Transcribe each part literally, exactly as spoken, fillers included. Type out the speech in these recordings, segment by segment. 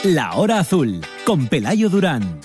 La Hora Azul, con Pelayo Durán.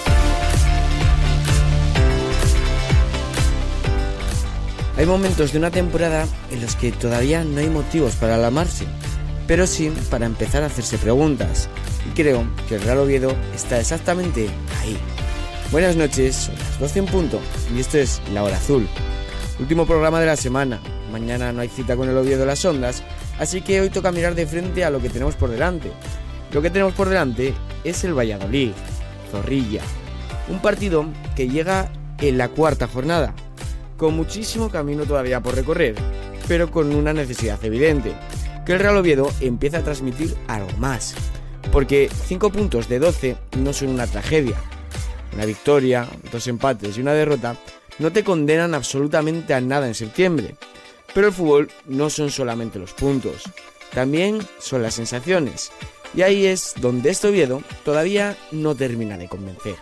Hay momentos de una temporada en los que todavía no hay motivos para alarmarse, pero sí para empezar a hacerse preguntas. Y creo que el Real Oviedo está exactamente ahí. Buenas noches, son las doce en punto y esto es La Hora Azul. Último programa de la semana. Mañana no hay cita con el Oviedo Las Ondas, así que hoy toca mirar de frente a lo que tenemos por delante. Lo que tenemos por delante es el Valladolid, Zorrilla. Un partido que llega en la cuarta jornada, con muchísimo camino todavía por recorrer, pero con una necesidad evidente, que el Real Oviedo empieza a transmitir algo más, porque cinco puntos de doce no son una tragedia. Una victoria, dos empates y una derrota no te condenan absolutamente a nada en septiembre, pero el fútbol no son solamente los puntos, también son las sensaciones, y ahí es donde este Oviedo todavía no termina de convencer.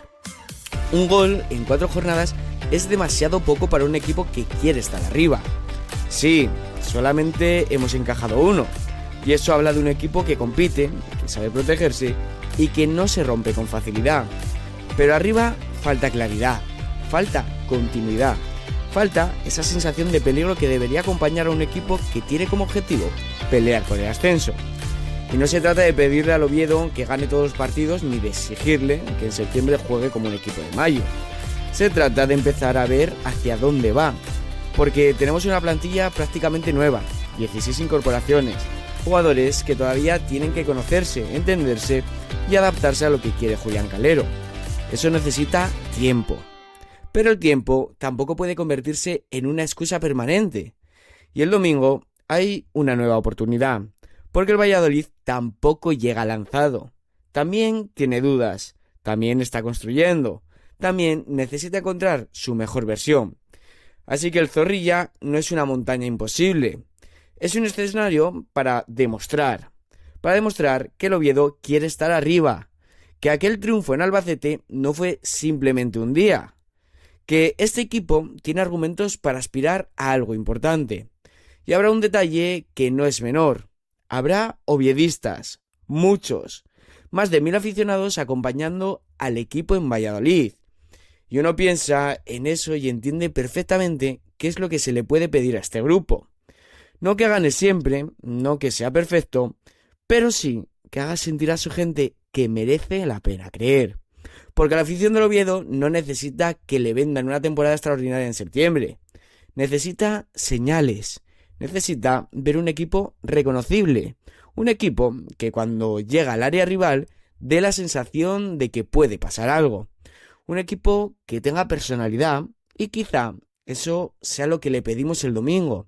Un gol en cuatro jornadas es demasiado poco para un equipo que quiere estar arriba. Sí, solamente hemos encajado uno, y eso habla de un equipo que compite, que sabe protegerse y que no se rompe con facilidad. Pero arriba falta claridad, falta continuidad, falta esa sensación de peligro que debería acompañar a un equipo que tiene como objetivo pelear por el ascenso. Y no se trata de pedirle al Oviedo que gane todos los partidos ni de exigirle que en septiembre juegue como un equipo de mayo. Se trata de empezar a ver hacia dónde va, porque tenemos una plantilla prácticamente nueva, dieciséis incorporaciones, jugadores que todavía tienen que conocerse, entenderse y adaptarse a lo que quiere Julián Calero. Eso necesita tiempo, pero el tiempo tampoco puede convertirse en una excusa permanente. Y el domingo hay una nueva oportunidad, porque el Valladolid tampoco llega lanzado, también tiene dudas, también está construyendo, también necesita encontrar su mejor versión. Así que el Zorrilla no es una montaña imposible, es un escenario para demostrar, para demostrar que el Oviedo quiere estar arriba, que aquel triunfo en Albacete no fue simplemente un día, que este equipo tiene argumentos para aspirar a algo importante. Y habrá un detalle que no es menor, habrá oviedistas, muchos, más de mil aficionados acompañando al equipo en Valladolid. Y uno piensa en eso y entiende perfectamente qué es lo que se le puede pedir a este grupo. No que gane siempre, no que sea perfecto, pero sí que haga sentir a su gente que merece la pena creer. Porque la afición del Oviedo no necesita que le vendan una temporada extraordinaria en septiembre. Necesita señales, necesita ver un equipo reconocible. Un equipo que cuando llega al área rival dé la sensación de que puede pasar algo. Un equipo que tenga personalidad y quizá eso sea lo que le pedimos el domingo.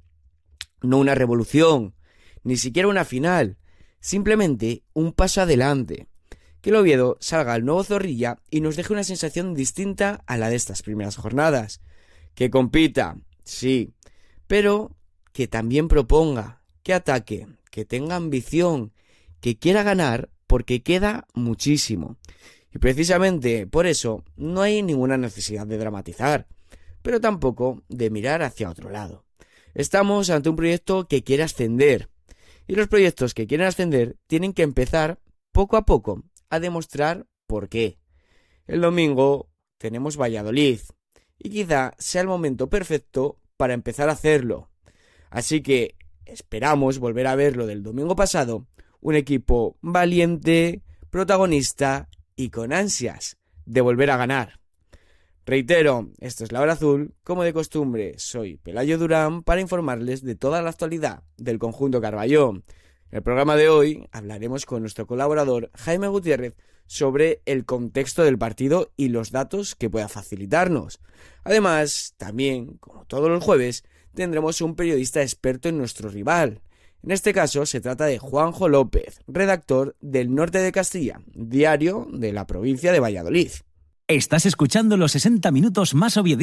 No una revolución, ni siquiera una final, simplemente un paso adelante. Que el Oviedo salga al nuevo Zorrilla y nos deje una sensación distinta a la de estas primeras jornadas. Que compita, sí, pero que también proponga, que ataque, que tenga ambición, que quiera ganar porque queda muchísimo. Y precisamente por eso no hay ninguna necesidad de dramatizar, pero tampoco de mirar hacia otro lado. Estamos ante un proyecto que quiere ascender, y los proyectos que quieren ascender tienen que empezar poco a poco a demostrar por qué. El domingo tenemos Valladolid, y quizá sea el momento perfecto para empezar a hacerlo. Así que esperamos volver a ver lo del domingo pasado, un equipo valiente, protagonista y con ansias de volver a ganar. Reitero, esto es La Hora Azul, como de costumbre, soy Pelayo Durán para informarles de toda la actualidad del conjunto Carballón. En el programa de hoy hablaremos con nuestro colaborador Jaime Gutiérrez sobre el contexto del partido y los datos que pueda facilitarnos. Además, también, como todos los jueves, tendremos un periodista experto en nuestro rival. En este caso se trata de Juanjo López, redactor del Norte de Castilla, diario de la provincia de Valladolid. Estás escuchando los sesenta minutos más obviedistas